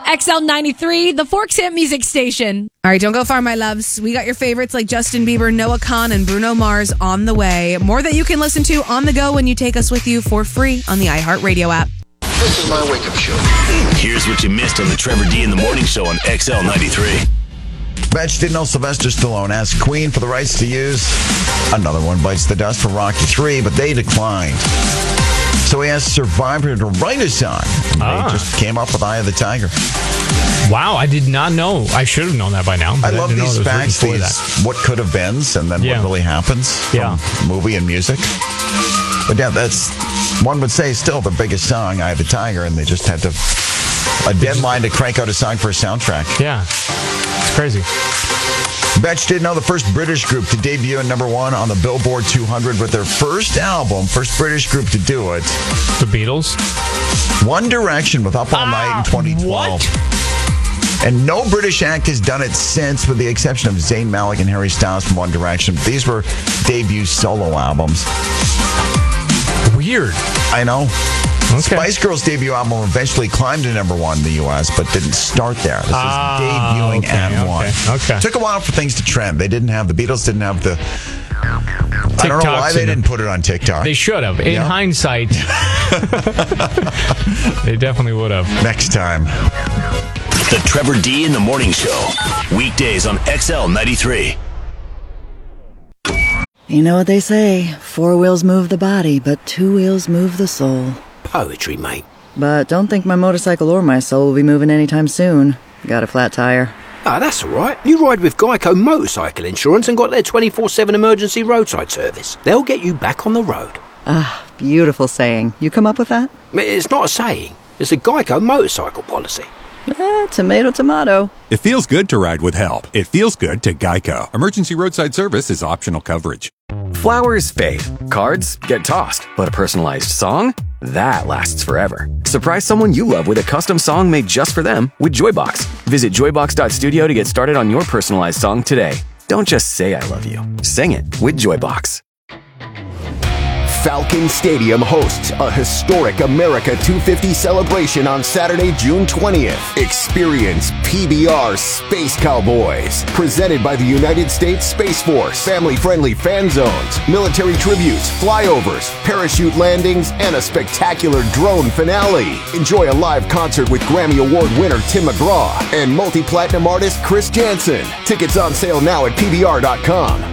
XL93, the Forks Hit Music Station. All right, don't go far, my loves. We got your favorites like Justin Bieber, Noah Kahan, and Bruno Mars on the way. More that you can listen to on the go when you take us with you for free on the iHeartRadio app. This is my wake-up show. Here's what you missed on the Trevor D in the Morning Show on XL93. Bet you didn't know Sylvester Stallone asked Queen for the rights to use Another One Bites the Dust for Rocky 3, but they declined. So he asked Survivor to write a song. They just came up with Eye of the Tiger. Wow, I did not know. I should have known that by now. I love these facts, these what could have beens, and then what really happens from movie and music. But yeah, that's, one would say, still the biggest song, Eye of the Tiger, and they just had to, a deadline to crank out a song for a soundtrack. Yeah, it's crazy. Bet you didn't know the first British group to debut at number one on the Billboard 200 with their first album, first British group to do it. The Beatles? One Direction with Up All Night in 2012. What? And no British act has done it since, with the exception of Zayn Malik and Harry Styles from One Direction. These were debut solo albums. Weird. I know. Okay. Spice Girls' debut album eventually climbed to number one in the U.S., but didn't start there. This is debuting at one. Okay. Took a while for things to trend. The Beatles didn't have the... TikToks, I don't know why they didn't put it on TikTok. They should have. In hindsight, they definitely would have. Next time. The Trevor D in the Morning Show. Weekdays on XL93. You know what they say, 4 wheels move the body, but 2 wheels move the soul. Poetry, mate. But don't think my motorcycle or my soul will be moving anytime soon. Got a flat tire. Ah, that's all right. You ride with Geico Motorcycle Insurance and got their 24/7 emergency roadside service. They'll get you back on the road. Ah, beautiful saying. You come up with that? It's not a saying. It's a Geico motorcycle policy. Tomato, tomato. It feels good to ride with help. It feels good to Geico. Emergency roadside service is optional coverage. Flowers fade. Cards get tossed. But a personalized song? That lasts forever. Surprise someone you love with a custom song made just for them with Joybox. Visit joybox.studio to get started on your personalized song today. Don't just say I love you. Sing it with Joybox. Falcon Stadium hosts a historic America 250 celebration on Saturday, June 20th. Experience PBR Space Cowboys, presented by the United States Space Force. Family-friendly fan zones, military tributes, flyovers, parachute landings, and a spectacular drone finale. Enjoy a live concert with Grammy Award winner Tim McGraw and multi-platinum artist Chris Jansen. Tickets on sale now at PBR.com.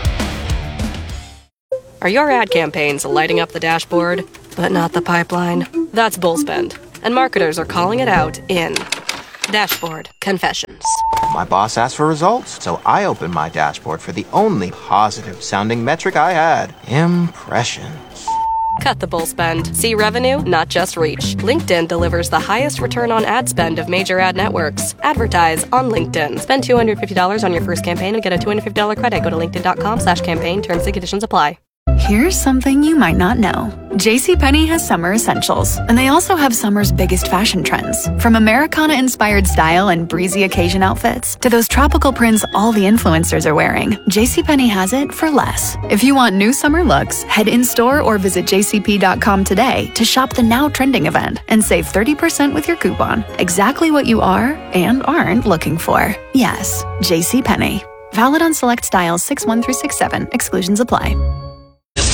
Are your ad campaigns lighting up the dashboard, but not the pipeline? That's Bullspend, and marketers are calling it out in Dashboard Confessions. My boss asked for results, so I opened my dashboard for the only positive-sounding metric I had: impressions. Cut the bull spend. See revenue, not just reach. LinkedIn delivers the highest return on ad spend of major ad networks. Advertise on LinkedIn. Spend $250 on your first campaign and get a $250 credit. Go to linkedin.com/campaign. Terms and conditions apply. Here's something you might not know. JCPenney has summer essentials, and they also have summer's biggest fashion trends. From Americana-inspired style and breezy occasion outfits to those tropical prints all the influencers are wearing, JCPenney has it for less. If you want new summer looks, head in-store or visit jcp.com today to shop the now trending event and save 30% with your coupon. Exactly what you are and aren't looking for. Yes, JCPenney. Valid on select styles 6-1 through 6-7. Exclusions apply.